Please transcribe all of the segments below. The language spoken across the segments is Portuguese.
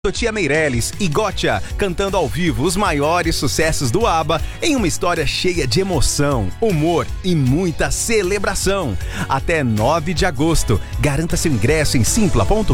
Tia Meirelles e Gotcha, cantando ao vivo os maiores sucessos do ABBA em uma história cheia de emoção, humor e muita celebração. Até 9 de agosto. Garanta seu ingresso em simpla.com.br.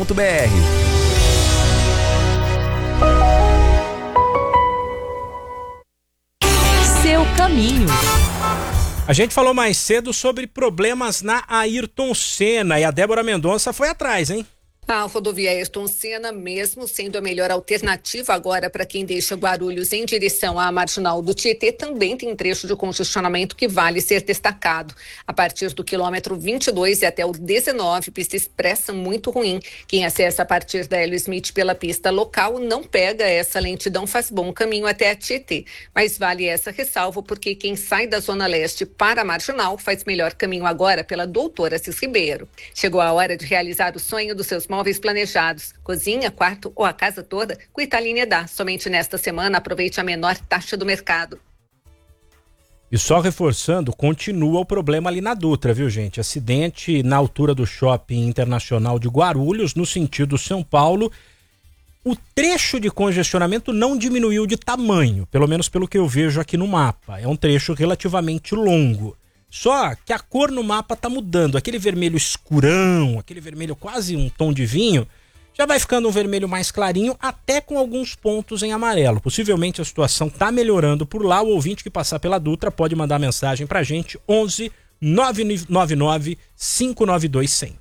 Seu caminho. A gente falou mais cedo sobre problemas na Ayrton Senna e a Débora Mendonça foi atrás, hein? A rodovia Ayrton Senna, mesmo sendo a melhor alternativa agora para quem deixa Guarulhos em direção à Marginal do Tietê, também tem trecho de congestionamento que vale ser destacado. A partir do quilômetro 22 e até o 19, pista expressa muito ruim. Quem acessa a partir da Hélio Smith pela pista local não pega essa lentidão, faz bom caminho até a Tietê. Mas vale essa ressalva porque quem sai da Zona Leste para a Marginal faz melhor caminho agora pela Doutora Assis Ribeiro. Chegou a hora de realizar o sonho dos seus móveis planejados, cozinha, quarto ou a casa toda, com Italínia dá. Somente nesta semana aproveite a menor taxa do mercado. E só reforçando, continua o problema ali na Dutra, viu, gente? Acidente na altura do Shopping Internacional de Guarulhos, no sentido São Paulo. O trecho de congestionamento não diminuiu de tamanho, pelo menos pelo que eu vejo aqui no mapa. É um trecho relativamente longo. Só que a cor no mapa tá mudando. Aquele vermelho escurão, aquele vermelho quase um tom de vinho, já vai ficando um vermelho mais clarinho, até com alguns pontos em amarelo. Possivelmente a situação tá melhorando por lá. O ouvinte que passar pela Dutra pode mandar mensagem pra gente, 11 999 592 100.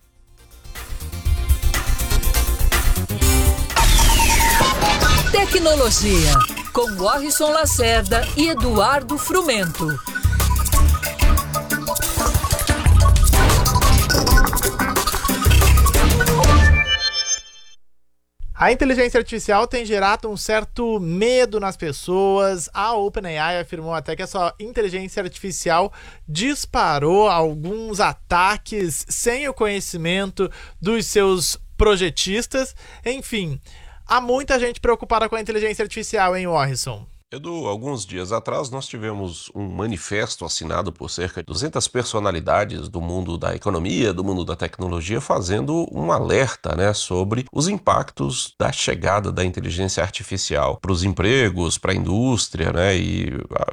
Tecnologia, com Warrison Lacerda e Eduardo Frumento. A inteligência artificial tem gerado um certo medo nas pessoas. A OpenAI afirmou até que a sua inteligência artificial disparou alguns ataques sem o conhecimento dos seus projetistas. Enfim, há muita gente preocupada com a inteligência artificial, hein, Warrison? Edu, alguns dias atrás nós tivemos um manifesto assinado por cerca de 200 personalidades do mundo da economia, do mundo da tecnologia, fazendo um alerta, né, sobre os impactos da chegada da inteligência artificial para os empregos, para a indústria, né, e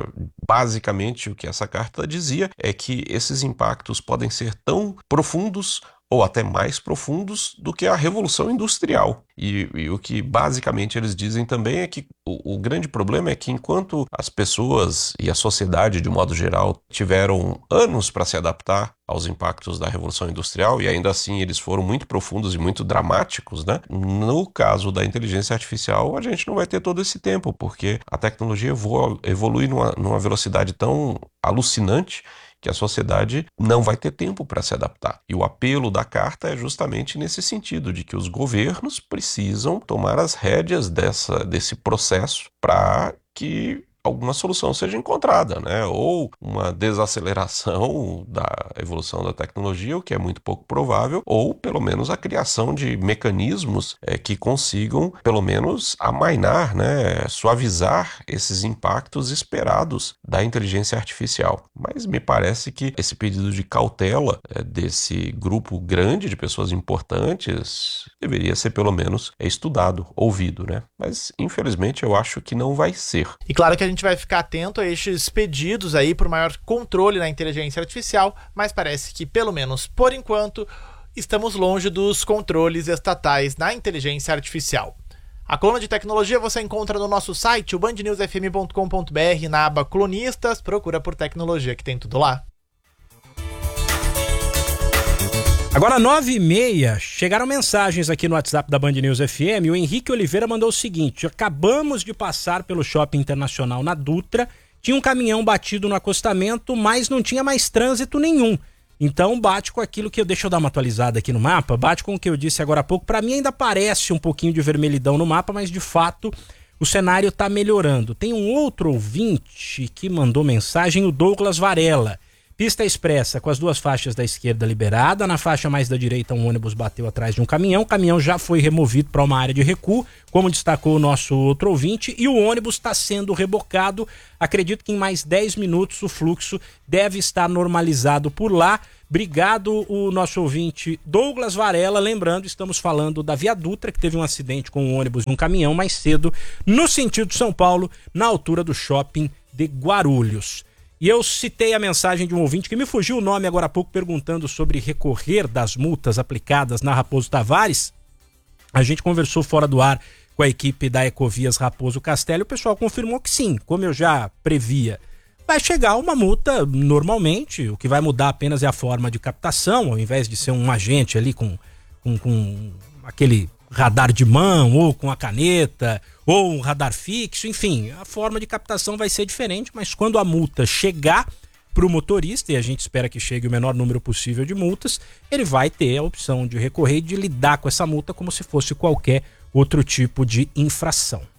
basicamente o que essa carta dizia é que esses impactos podem ser tão profundos ou até mais profundos do que a Revolução Industrial. E o que basicamente eles dizem também é que o grande problema é que enquanto as pessoas e a sociedade de modo geral tiveram anos para se adaptar aos impactos da Revolução Industrial, e ainda assim eles foram muito profundos e muito dramáticos, né? No caso da inteligência artificial, a gente não vai ter todo esse tempo, porque a tecnologia evolui numa velocidade tão alucinante que a sociedade não vai ter tempo para se adaptar. E o apelo da carta é justamente nesse sentido, de que os governos precisam tomar as rédeas desse processo para que alguma solução seja encontrada, né? Ou uma desaceleração da evolução da tecnologia, o que é muito pouco provável, ou pelo menos a criação de mecanismos que consigam pelo menos amainar, né? Suavizar esses impactos esperados da inteligência artificial. Mas me parece que esse pedido de cautela desse grupo grande de pessoas importantes deveria ser pelo menos estudado, ouvido, né? Mas infelizmente eu acho que não vai ser. E claro que a gente vai ficar atento a estes pedidos aí por maior controle na inteligência artificial, mas parece que, pelo menos por enquanto, estamos longe dos controles estatais na inteligência artificial. A coluna de tecnologia você encontra no nosso site, o bandnewsfm.com.br, na aba Colunistas, procura por tecnologia que tem tudo lá. Agora 9h30, chegaram mensagens aqui no WhatsApp da Band News FM. O Henrique Oliveira mandou o seguinte: acabamos de passar pelo Shopping Internacional na Dutra, tinha um caminhão batido no acostamento, mas não tinha mais trânsito nenhum. Então bate com aquilo que deixa eu dar uma atualizada aqui no mapa, bate com o que eu disse agora há pouco. Para mim ainda parece um pouquinho de vermelhidão no mapa, mas de fato o cenário está melhorando. Tem um outro ouvinte que mandou mensagem, o Douglas Varela. Pista expressa com as duas faixas da esquerda liberada. Na faixa mais da direita, um ônibus bateu atrás de um caminhão. O caminhão já foi removido para uma área de recuo, como destacou o nosso outro ouvinte, e o ônibus está sendo rebocado. Acredito que em mais 10 minutos o fluxo deve estar normalizado por lá. Obrigado, o nosso ouvinte Douglas Varela. Lembrando, estamos falando da Via Dutra, que teve um acidente com um ônibus e um caminhão mais cedo, no sentido São Paulo, na altura do shopping de Guarulhos. E eu citei a mensagem de um ouvinte que me fugiu o nome agora há pouco, perguntando sobre recorrer das multas aplicadas na Raposo Tavares. A gente conversou fora do ar com a equipe da Ecovias Raposo Castello. O pessoal confirmou que sim, como eu já previa. Vai chegar uma multa normalmente, o que vai mudar apenas é a forma de captação, ao invés de ser um agente ali com aquele radar de mão, ou com a caneta, ou um radar fixo, enfim, a forma de captação vai ser diferente, mas quando a multa chegar para o motorista, e a gente espera que chegue o menor número possível de multas, ele vai ter a opção de recorrer e de lidar com essa multa como se fosse qualquer outro tipo de infração.